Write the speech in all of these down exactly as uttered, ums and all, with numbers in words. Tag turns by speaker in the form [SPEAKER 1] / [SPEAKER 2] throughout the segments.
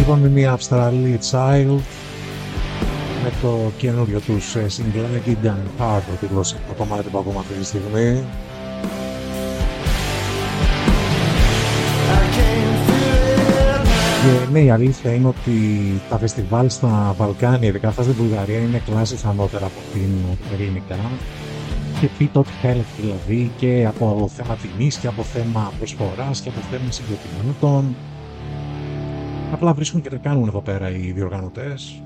[SPEAKER 1] Λοιπόν, είναι η Αυστραλή Child με το καινούριο τους single Gideon Hard, ο τίτλος το κομμάτι που ακούμε αυτή τη στιγμή. Και ναι, η αλήθεια είναι ότι τα φεστιβάλ στα Βαλκάνια, ειδικά αυτά στην Βουλγαρία, είναι κλάσεις ανώτερα από την ελληνικά. Και πείτε ό,τι θέλετε δηλαδή, και από θέμα τιμής και από θέμα προσφοράς και από θέμα συγκροτημάτων. Απλά βρίσκουν και τα κάνουν εδώ πέρα οι διοργανωτές.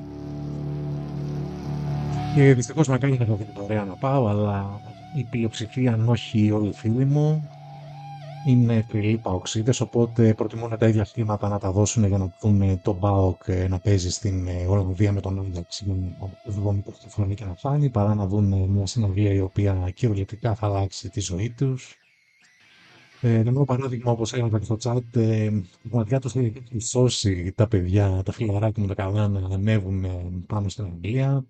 [SPEAKER 1] Και δυστυχώς με κάνει την ωραία να πάω, αλλά η πλειοψηφία, αν όχι όλοι οι φίλοι μου, είναι τρελοί παοξίδες, οπότε προτιμούν τα ίδια χρήματα να τα δώσουν για να δουν τον ΠΑΟΚ να παίζει στην Ολλανδία με τον Άνταξ εβδομήντα χρονών και να φάνει, παρά να δουν μια συναυλία η οποία κυριολεκτικά θα αλλάξει τη ζωή τους. Ε, ένα παράδειγμα, όπως έγραφα και στο chat, ε, η μαδιά τους έχει σώσει τα παιδιά, τα φιλαράκια μου τα καλά να ανέβουν πάνω στην Αγγλία.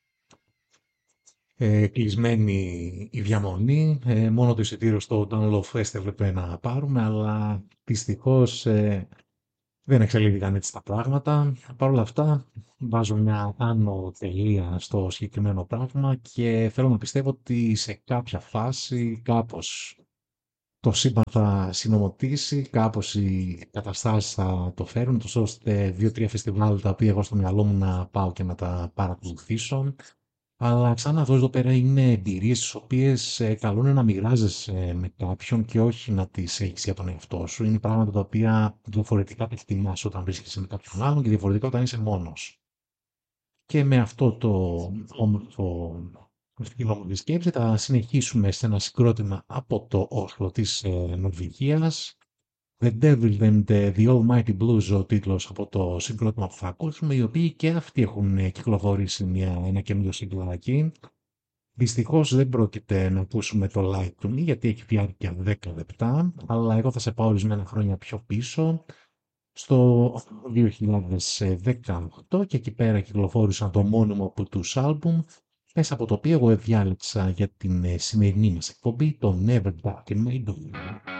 [SPEAKER 1] Ε, κλεισμένη η διαμονή, ε, μόνο το εισιτήριο στο Download Fest έπρεπε να πάρουμε, αλλά δυστυχώς ε, δεν εξελίχθηκαν έτσι τα πράγματα. Παρ' όλα αυτά βάζω μια άνω τελεία στο συγκεκριμένο πράγμα και θέλω να πιστεύω ότι σε κάποια φάση κάπως το σύμπαν θα συνομωτήσει, κάπως οι καταστάσεις θα το φέρουν, τόσο ώστε δύο-τρία φεστιβάλ τα οποία εγώ στο μυαλό μου να πάω και να τα παρακολουθήσω. Αλλά ξανά εδώ εδώ πέρα είναι εμπειρίες τις οποίες ε, καλό είναι να μοιράζεσαι με κάποιον και όχι να τις έχεις για τον εαυτό σου. Είναι πράγματα τα οποία διαφορετικά τα εκτιμάς όταν βρίσκεσαι με κάποιον άλλον και διαφορετικά όταν είσαι μόνος. Και με αυτό το όμορφο αυτή όμορφη σκέψη θα συνεχίσουμε σε ένα συγκρότημα από το Όσλο της ε, Νορβηγίας. The Devil and the Almighty Blues ο τίτλος από το συγκρότημα που θα ακούσουμε, οι οποίοι και αυτοί έχουν ε, κυκλοφορήσει μια, ένα καινούριο συγκλάκι. Δυστυχώς δεν πρόκειται να ακούσουμε το Light to Me γιατί έχει διάρκεια δέκα λεπτά, αλλά εγώ θα σε πάω ορισμένα χρόνια πιο πίσω, στο δύο χιλιάδες δεκαοκτώ, και εκεί πέρα κυκλοφόρησαν το μόνιμο από τους άλμπουμ, μέσα από το οποίο εγώ διάλεξα για την ε, σημερινή μας εκπομπή το Never Back in My Door.